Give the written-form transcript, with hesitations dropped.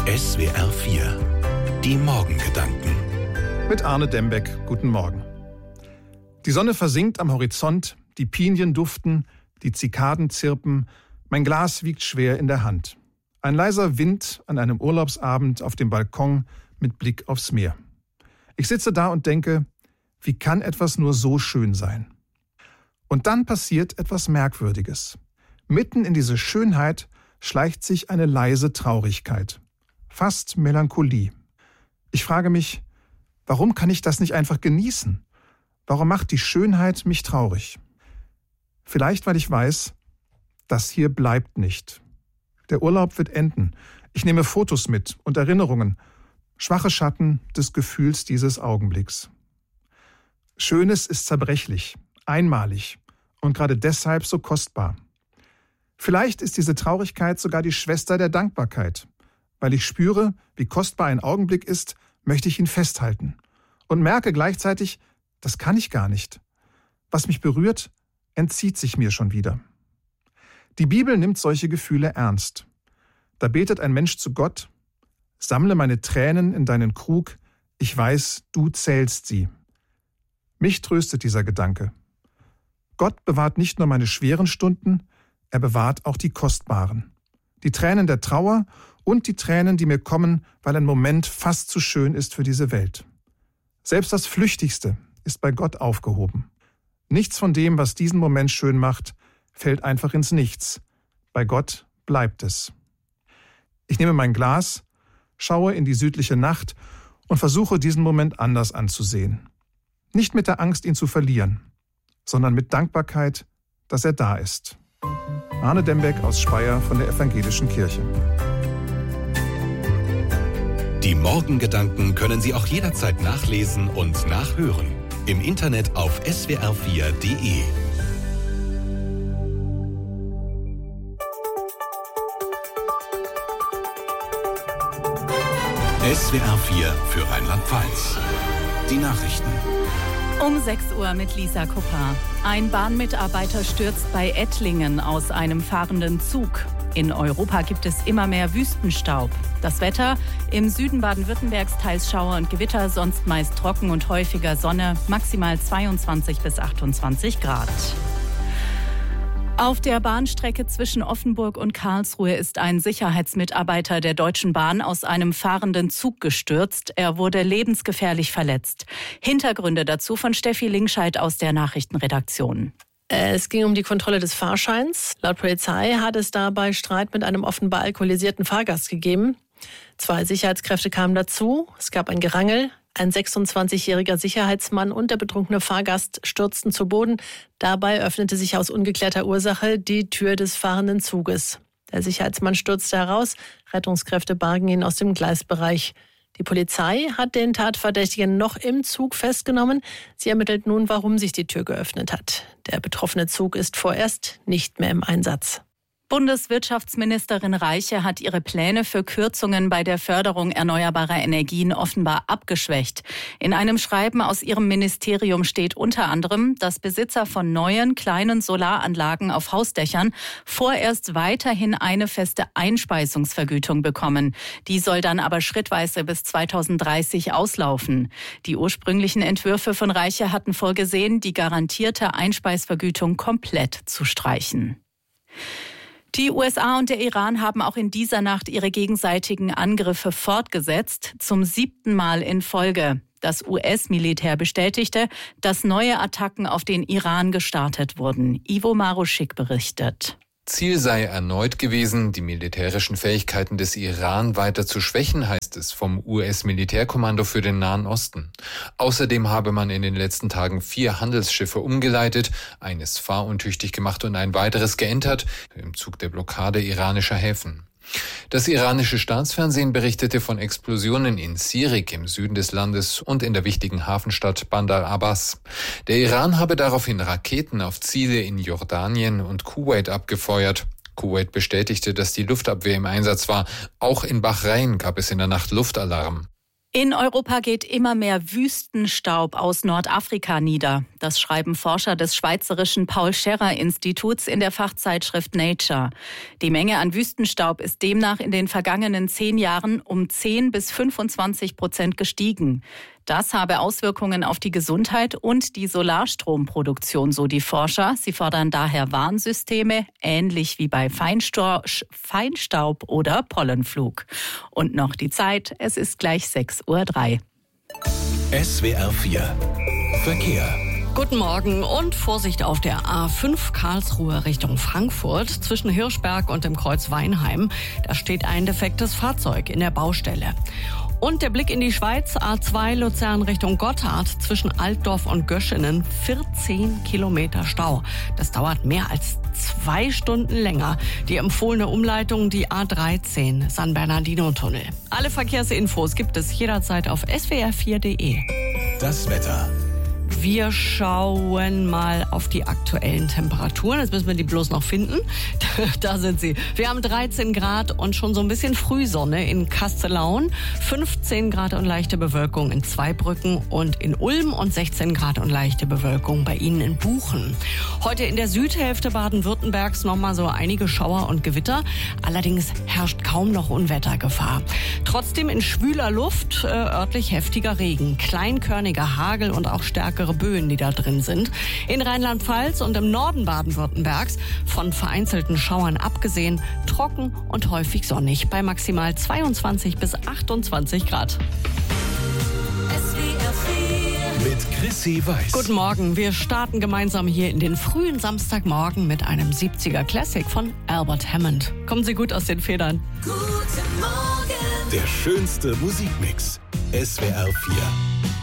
SWR 4, die Morgengedanken. Mit Arne Dembeck, guten Morgen. Die Sonne versinkt am Horizont, die Pinien duften, die Zikaden zirpen, mein Glas wiegt schwer in der Hand. Ein leiser Wind an einem Urlaubsabend auf dem Balkon mit Blick aufs Meer. Ich sitze da und denke, wie kann etwas nur so schön sein? Und dann passiert etwas Merkwürdiges. Mitten in diese Schönheit schleicht sich eine leise Traurigkeit. Fast Melancholie. Ich frage mich, warum kann ich das nicht einfach genießen? Warum macht die Schönheit mich traurig? Vielleicht, weil ich weiß, das hier bleibt nicht. Der Urlaub wird enden. Ich nehme Fotos mit und Erinnerungen, schwache Schatten des Gefühls dieses Augenblicks. Schönes ist zerbrechlich, einmalig und gerade deshalb so kostbar. Vielleicht ist diese Traurigkeit sogar die Schwester der Dankbarkeit. Weil ich spüre, wie kostbar ein Augenblick ist, möchte ich ihn festhalten und merke gleichzeitig, das kann ich gar nicht. Was mich berührt, entzieht sich mir schon wieder. Die Bibel nimmt solche Gefühle ernst. Da betet ein Mensch zu Gott: Sammle meine Tränen in deinen Krug, ich weiß, du zählst sie. Mich tröstet dieser Gedanke. Gott bewahrt nicht nur meine schweren Stunden, er bewahrt auch die kostbaren. Die Tränen der Trauer und die Tränen, die mir kommen, weil ein Moment fast zu schön ist für diese Welt. Selbst das Flüchtigste ist bei Gott aufgehoben. Nichts von dem, was diesen Moment schön macht, fällt einfach ins Nichts. Bei Gott bleibt es. Ich nehme mein Glas, schaue in die südliche Nacht und versuche, diesen Moment anders anzusehen. Nicht mit der Angst, ihn zu verlieren, sondern mit Dankbarkeit, dass er da ist. Arne Dembeck aus Speyer von der Evangelischen Kirche. Die Morgengedanken können Sie auch jederzeit nachlesen und nachhören. Im Internet auf swr4.de. SWR 4 für Rheinland-Pfalz. Die Nachrichten. Um 6 Uhr mit Lisa Kupper. Ein Bahnmitarbeiter stürzt bei Ettlingen aus einem fahrenden Zug. In Europa gibt es immer mehr Wüstenstaub. Das Wetter: im Süden Baden-Württembergs teils Schauer und Gewitter, sonst meist trocken und häufiger Sonne, maximal 22 bis 28 Grad. Auf der Bahnstrecke zwischen Offenburg und Karlsruhe ist ein Sicherheitsmitarbeiter der Deutschen Bahn aus einem fahrenden Zug gestürzt. Er wurde lebensgefährlich verletzt. Hintergründe dazu von Steffi Lingscheid aus der Nachrichtenredaktion. Es ging um die Kontrolle des Fahrscheins. Laut Polizei hat es dabei Streit mit einem offenbar alkoholisierten Fahrgast gegeben. 2 Sicherheitskräfte kamen dazu. Es gab ein Gerangel. Ein 26-jähriger Sicherheitsmann und der betrunkene Fahrgast stürzten zu Boden. Dabei öffnete sich aus ungeklärter Ursache die Tür des fahrenden Zuges. Der Sicherheitsmann stürzte heraus. Rettungskräfte bargen ihn aus dem Gleisbereich. Die Polizei hat den Tatverdächtigen noch im Zug festgenommen. Sie ermittelt nun, warum sich die Tür geöffnet hat. Der betroffene Zug ist vorerst nicht mehr im Einsatz. Bundeswirtschaftsministerin Reiche hat ihre Pläne für Kürzungen bei der Förderung erneuerbarer Energien offenbar abgeschwächt. In einem Schreiben aus ihrem Ministerium steht unter anderem, dass Besitzer von neuen, kleinen Solaranlagen auf Hausdächern vorerst weiterhin eine feste Einspeisungsvergütung bekommen. Die soll dann aber schrittweise bis 2030 auslaufen. Die ursprünglichen Entwürfe von Reiche hatten vorgesehen, die garantierte Einspeisvergütung komplett zu streichen. Die USA und der Iran haben auch in dieser Nacht ihre gegenseitigen Angriffe fortgesetzt, zum 7. Mal in Folge. Das US-Militär bestätigte, dass neue Attacken auf den Iran gestartet wurden. Ivo Maruschik berichtet. Ziel sei erneut gewesen, die militärischen Fähigkeiten des Iran weiter zu schwächen, heißt es vom US-Militärkommando für den Nahen Osten. Außerdem habe man in den letzten Tagen 4 Handelsschiffe umgeleitet, eines fahruntüchtig gemacht und ein weiteres geentert, im Zug der Blockade iranischer Häfen. Das iranische Staatsfernsehen berichtete von Explosionen in Sirik im Süden des Landes und in der wichtigen Hafenstadt Bandar Abbas. Der Iran habe daraufhin Raketen auf Ziele in Jordanien und Kuwait abgefeuert. Kuwait bestätigte, dass die Luftabwehr im Einsatz war. Auch in Bahrain gab es in der Nacht Luftalarm. In Europa geht immer mehr Wüstenstaub aus Nordafrika nieder. Das schreiben Forscher des schweizerischen Paul-Scherrer-Instituts in der Fachzeitschrift Nature. Die Menge an Wüstenstaub ist demnach in den vergangenen 10 Jahren um 10 bis 25% gestiegen. Das habe Auswirkungen auf die Gesundheit und die Solarstromproduktion, so die Forscher. Sie fordern daher Warnsysteme, ähnlich wie bei Feinstaub oder Pollenflug. Und noch die Zeit, es ist gleich 6:03 Uhr. SWR 4 Verkehr. Guten Morgen und Vorsicht auf der A5 Karlsruhe Richtung Frankfurt zwischen Hirschberg und dem Kreuz Weinheim. Da steht ein defektes Fahrzeug in der Baustelle. Und der Blick in die Schweiz, A2 Luzern Richtung Gotthard zwischen Altdorf und Göschenen, 14 Kilometer Stau. Das dauert mehr als 2 Stunden länger. Die empfohlene Umleitung, die A13 San Bernardino-Tunnel. Alle Verkehrsinfos gibt es jederzeit auf swr4.de. Das Wetter. Wir schauen mal auf die aktuellen Temperaturen. Jetzt müssen wir die bloß noch finden. Da sind sie. Wir haben 13 Grad und schon so ein bisschen Frühsonne in Kastellaun, 15 Grad und leichte Bewölkung in Zweibrücken und in Ulm und 16 Grad und leichte Bewölkung bei Ihnen in Buchen. Heute in der Südhälfte Baden-Württembergs nochmal so einige Schauer und Gewitter. Allerdings herrscht kaum noch Unwettergefahr. Trotzdem in schwüler Luft örtlich heftiger Regen, kleinkörniger Hagel und auch stärkere Böen, die da drin sind. In Rheinland-Pfalz und im Norden Baden-Württembergs von vereinzelten Schauern abgesehen, trocken und häufig sonnig bei maximal 22 bis 28 Grad. Mit Chrissy Weiß. Guten Morgen, wir starten gemeinsam hier in den frühen Samstagmorgen mit einem 70er Classic von Albert Hammond. Kommen Sie gut aus den Federn. Der schönste Musikmix. SWR 4.